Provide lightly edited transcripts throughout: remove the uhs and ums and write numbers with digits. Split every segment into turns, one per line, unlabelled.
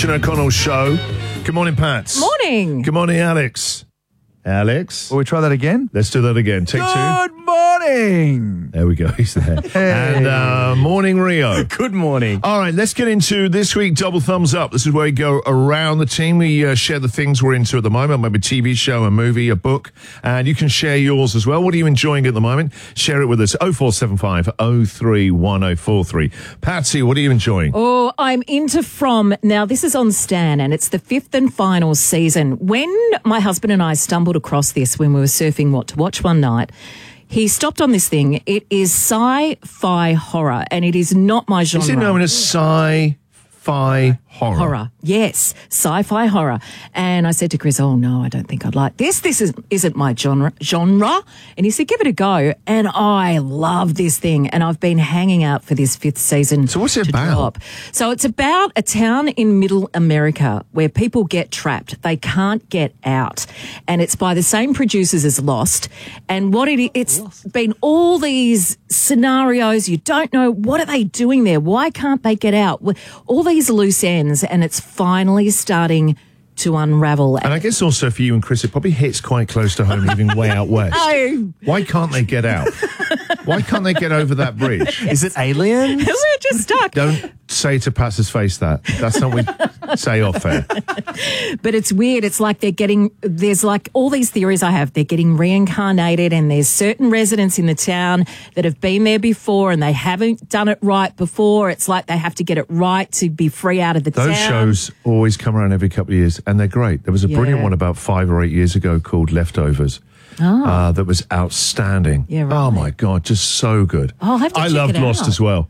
Christian O'Connell Show. Good morning, Pat.
Morning.
Good morning, Alex. Alex.
Will we try that again?
Let's do that again. Take two.
Good morning.
There we go. He's there.
Hey.
And morning, Rio.
Good morning.
All right, let's get into this week. Double thumbs up. This is where we go around the team. We share the things we're into at the moment, maybe a TV show, a movie, a book, and you can share yours as well. What are you enjoying at the moment? Share it with us. 0475 031043. Patsy, what are you enjoying?
Oh, I'm into From. Now, this is on Stan, and it's the 5th and final season. When my husband and I stumbled across this when we were surfing What to Watch one night, he stopped on this thing. It is sci-fi horror, and it is not my genre.
Is it known as sci-fi horror?
Yes, sci-fi horror. And I said to Chris, oh, no, I don't think I'd like this. This isn't my genre. And he said, give it a go. And I love this thing. And I've been hanging out for this 5th season.
So what's it about?
Drop. So it's about a town in middle America where people get trapped. They can't get out. And it's by the same producers as Lost. And it's been all these scenarios. You don't know, what are they doing there? Why can't they get out? All these loose ends. And it's finally starting to unravel.
And I guess also for you and Chris, it probably hits quite close to home, living way out west.
Oh.
Why can't they get out? Why can't they get over that bridge?
Is it aliens?
We're just stuck.
Don't say to Pat's face that. That's not what we say off air.
But it's weird. It's like there's like all these theories I have. They're getting reincarnated, and there's certain residents in the town that have been there before and they haven't done it right before. It's like they have to get it right to be free out of the town.
Those shows always come around every couple of years, and they're great. There was a brilliant one about 5 or 8 years ago called Leftovers. That was outstanding.
Yeah, right.
Oh, my God, just so good.
Oh, I'll have to
I
check
loved
it
Lost
out.
as well.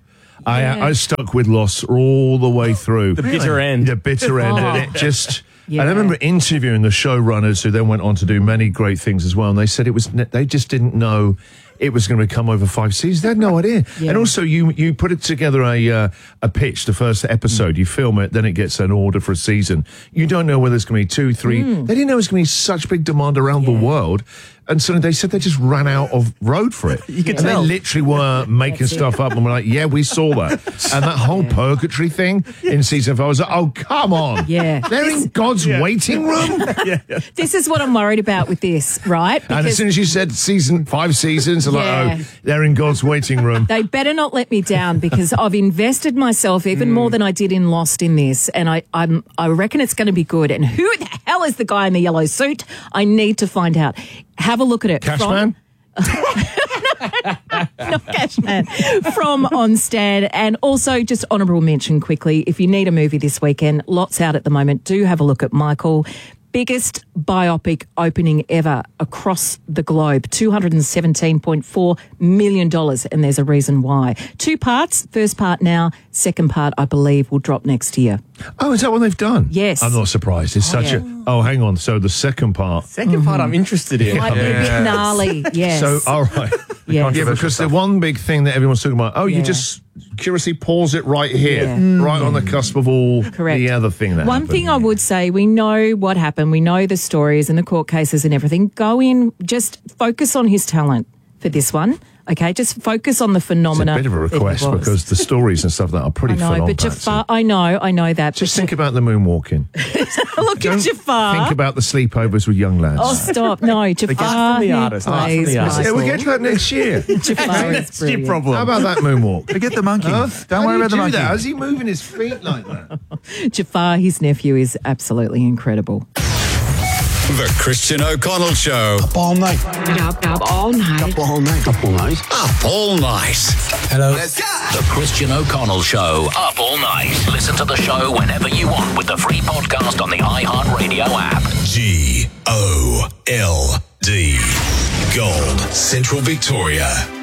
I stuck with Lost all the way through.
The bitter end.
The bitter end. And it just...
Yeah.
And I remember interviewing the showrunners who then went on to do many great things as well. And they said they just didn't know it was going to come over 5 seasons. They had no idea.
Yeah.
And also you put it together a pitch, the first episode, you film it, then it gets an order for a season. You don't know whether it's going to be 2, 3. They didn't know it was going to be such big demand around the world. And so they said they just ran out of road for it.
You could
and
tell.
they literally were making stuff up and we're like, yeah, we saw that. And that whole purgatory thing in season 5, I was like, oh, come on.
Yeah.
They're in God's waiting room?
This is what I'm worried about with this, right?
And as soon as you said 5 seasons, I'm like, oh, they're in God's waiting room.
They better not let me down, because I've invested myself even more than I did in Lost in this, and I reckon it's going to be good. And who the hell is the guy in the yellow suit? I need to find out. Have a look at it.
Cashman?
Not Cashman. From On Stan. And also, just honourable mention quickly, if you need a movie this weekend, lots out at the moment, do have a look at Michael. Biggest biopic opening ever across the globe, $217.4 million, and there's a reason why. 2 parts, first part now, second part, I believe, will drop next year.
Oh, is that what they've done?
Yes.
I'm not surprised. It's such a... Oh, hang on. So the second part...
Second part I'm interested in.
Might be a bit gnarly, yes.
So, all right.
Yes.
Yeah, because the one big thing that everyone's talking about, you just curiously pause it right here, right on the cusp of all the other thing that
One
happened.
thing I would say, we know what happened. We know the stories and the court cases and everything. Go in, just focus on his talent for this one. Okay, just focus on the phenomena.
It's a bit of a
that he
request
was.
because the stories and stuff that are pretty
I know,
full on.
but Jafar, I know that.
Just think about the moonwalking.
Look at Jafar.
Think about the sleepovers with young lads.
Oh, stop. No, Jafar.
from the artist.
Plays
Ask from the artist.
Yeah, we'll get to that next year.
Jafar is brilliant.
How about that moonwalk?
Forget the monkey.
Huh?
Don't worry about the monkey.
How's he moving his feet like that?
Jafar, his nephew, is absolutely incredible.
The Christian O'Connell Show.
Up all night.
Up all night.
Up all night. Up all night.
Up all night.
Hello.
Let's go.
The Christian O'Connell Show. Up all night. Listen to the show whenever you want with the free podcast on the iHeartRadio app.
GOLD. Gold. Central Victoria.